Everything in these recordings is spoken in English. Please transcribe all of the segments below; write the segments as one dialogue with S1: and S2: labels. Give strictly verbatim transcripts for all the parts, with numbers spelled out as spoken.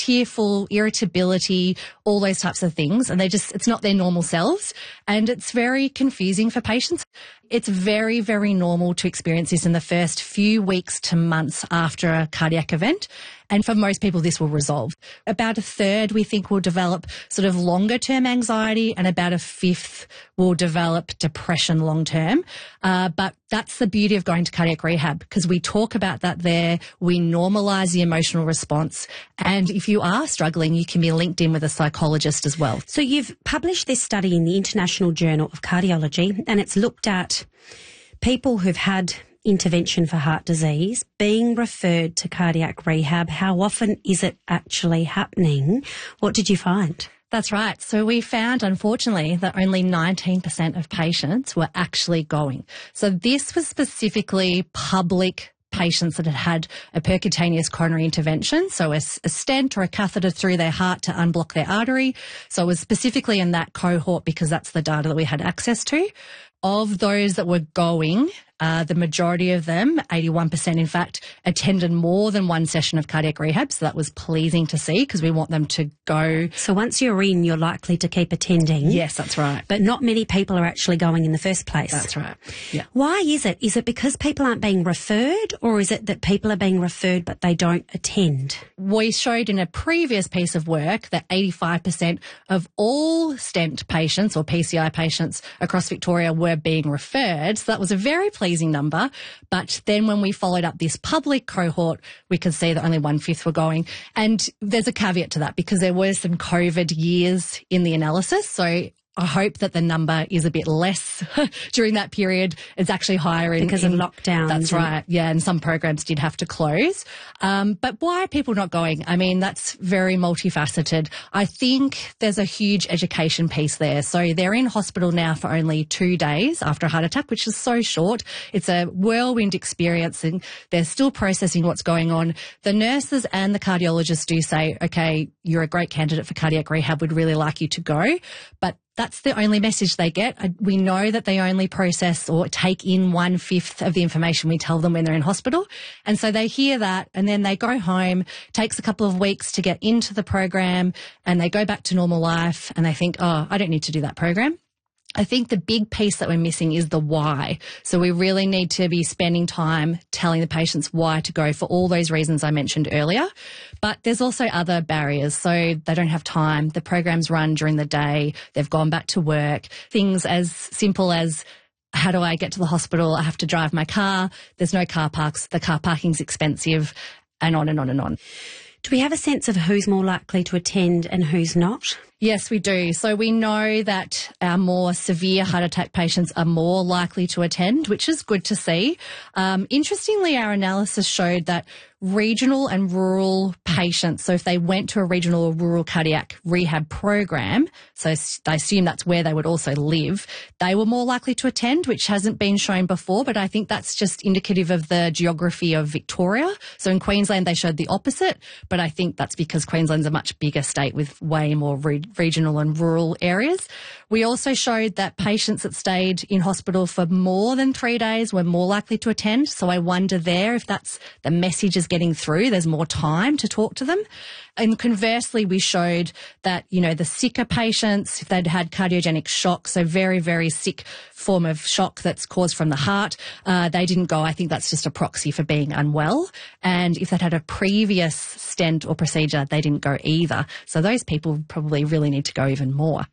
S1: tearful, irritability, all those types of things. And they just, it's not their normal selves. And it's very confusing for patients. It's very, very normal to experience this in the first few weeks to months after a cardiac event. And for most people, this will resolve. About a third, we think, will develop sort of longer term anxiety, and about a fifth will develop depression long term. Uh, but that's the beauty of going to cardiac rehab, because we talk about that there. We normalise the emotional response. And if you are struggling, you can be linked in with a psychologist as well.
S2: So you've published this study in the International Journal of Cardiology, and it's looked at people who've had intervention for heart disease being referred to cardiac rehab. How often is it actually happening? What did you find?
S1: That's right. So we found, unfortunately, that only nineteen percent of patients were actually going. So this was specifically public patients that had had a percutaneous coronary intervention, so a, a stent or a catheter through their heart to unblock their artery. So it was specifically in that cohort because that's the data that we had access to. Of those that were going, uh, the majority of them, eighty-one percent in fact, attended more than one session of cardiac rehab. So that was pleasing to see, because we want them to go.
S2: So once you're in, you're likely to keep attending.
S1: Yes, that's right.
S2: But not many people are actually going in the first place.
S1: That's right. Yeah.
S2: Why is it? Is it because people aren't being referred, or is it that people are being referred but they don't attend?
S1: We showed in a previous piece of work that eighty-five percent of all stent patients or P C I patients across Victoria were being referred. So that was a very pleasing number. But then when we followed up this public cohort, we could see that only one-fifth were going. And there's a caveat to that, because there were some COVID years in the analysis. So I hope that the number is a bit less during that period. It's actually higher in,
S2: because
S1: in,
S2: of lockdowns.
S1: That's right. Yeah, and some programs did have to close. Um, but why are people not going? I mean, that's very multifaceted. I think there's a huge education piece there. So they're in hospital now for only two days after a heart attack, which is so short. It's a whirlwind experience, and they're still processing what's going on. The nurses and the cardiologists do say, okay, you're a great candidate for cardiac rehab. We'd really like you to go. But that's the only message they get. We know that they only process or take in one-fifth of the information we tell them when they're in hospital. And so they hear that, and then they go home. Takes a couple of weeks to get into the program, and they go back to normal life, and they think, oh, I don't need to do that program. I think the big piece that we're missing is the why. So we really need to be spending time telling the patients why to go for all those reasons I mentioned earlier. But there's also other barriers. So they don't have time. The programs run during the day. They've gone back to work. Things as simple as, how do I get to the hospital? I have to drive my car. There's no car parks. The car parking's expensive, and on and on and on.
S2: Do we have a sense of who's more likely to attend and who's not?
S1: Yes, we do. So we know that our more severe heart attack patients are more likely to attend, which is good to see. Um, interestingly, our analysis showed that regional and rural patients, so if they went to a regional or rural cardiac rehab program, so they assume that's where they would also live, they were more likely to attend, which hasn't been shown before, but I think that's just indicative of the geography of Victoria. So in Queensland, they showed the opposite, but I think that's because Queensland's a much bigger state with way more re- regional and rural areas. We also showed that patients that stayed in hospital for more than three days were more likely to attend. So I wonder there if that's the message is getting through. There's more time to talk to them. And conversely, we showed that, you know, the sicker patients, if they'd had cardiogenic shock, so very, very sick form of shock that's caused from the heart, uh, they didn't go. I think that's just a proxy for being unwell. And if they'd had a previous stent or procedure, they didn't go either. So those people probably really need to go even more.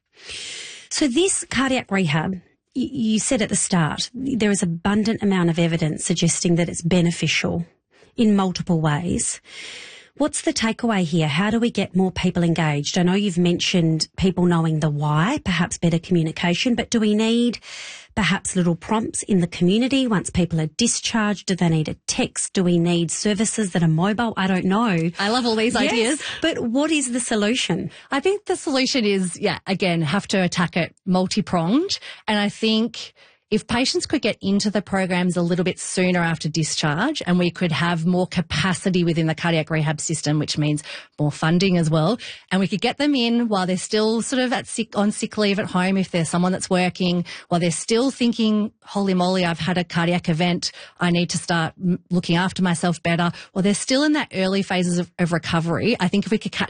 S2: So this cardiac rehab, you said at the start, there is abundant amount of evidence suggesting that it's beneficial in multiple ways. What's the takeaway here? How do we get more people engaged? I know you've mentioned people knowing the why, perhaps better communication, but do we need perhaps little prompts in the community once people are discharged? Do they need a text? Do we need services that are mobile? I don't know.
S1: I love all these
S2: yes,
S1: ideas.
S2: But what is the solution?
S1: I think the solution is, yeah, again, have to attack it multi-pronged. And I think if patients could get into the programs a little bit sooner after discharge, and we could have more capacity within the cardiac rehab system, which means more funding as well, and we could get them in while they're still sort of at sick, on sick leave at home, if there's someone that's working, while they're still thinking, holy moly, I've had a cardiac event, I need to start looking after myself better, or they're still in that early phases of, of recovery. I think if we could catch